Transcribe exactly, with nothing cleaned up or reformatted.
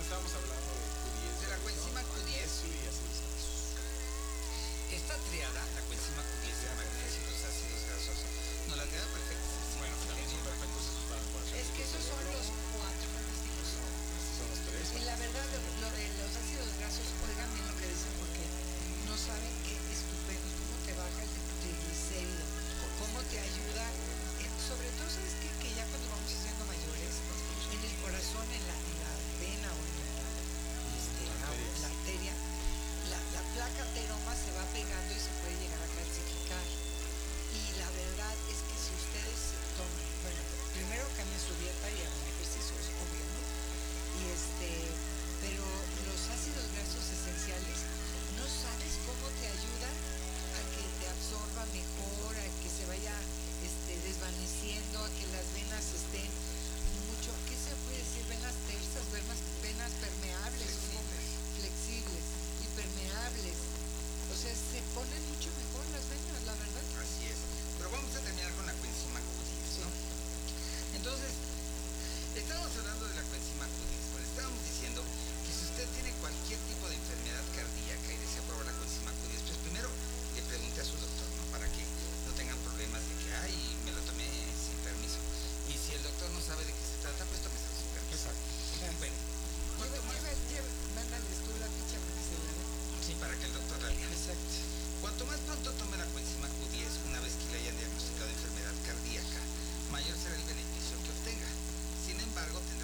estábamos hablando de Q diez. De la coenzima Q diez. Sí, así es. Esta triada, la coenzima Q diez, el magnesio y los ácidos grasos, no la triada perfecta. Bueno, también son perfectos esos para el corazón. Es que esos son los cuatro, les digo, son. Son los tres. Y la verdad, lo, lo de los ácidos grasos, oigan bien lo que dicen, porque no saben qué estupendos, cómo te baja el triglicérido, cómo te ayuda. Eh, sobre todo, ¿sabes qué? Que ya cuando vamos siendo mayores, en el corazón, en la, en la vena o en la, este, la, la arteria, la, la placa ateroma se va pegando y se puede llegar a calcificar. Y la verdad es que si ustedes se toman, bueno, primero cambien su dieta y hagan ejercicios, obvio, ¿no? Y este, pero los ácidos grasos esenciales, no sabes cómo te ayudan a que te absorba mejor, a que se vaya este, desvaneciendo, a que las venas estén mucho, ¿qué se puede decir? Venas tersas, venas, venas permeables, Flexibles. flexibles y permeables. O sea, se ponen mucho mejor las venas, la verdad. Así es. Pero vamos a terminar con la coenzima Q diez, ¿no? Entonces, estábamos hablando de la coenzima Q diez. Bueno, estábamos diciendo que si usted tiene cualquier tipo de enfermedad cardíaca y desea probar la coenzima Q diez, pues primero le pregunte a su doctor, ¿no? Para que no tengan problemas de que, ay, me lo tomé sin permiso. Y si el doctor no sabe de qué se trata, pues tómeselo sin permiso. Exacto. Bueno, Lleva, cuanto más... lleva, lleva, mándales tú la ficha para que se la den. Sí, para que el doctor la lea. Exacto. Cuanto más pronto tome la coenzima Q diez, una vez que le hayan diagnosticado enfermedad cardíaca, mayor será el beneficio que obtenga. Sin embargo,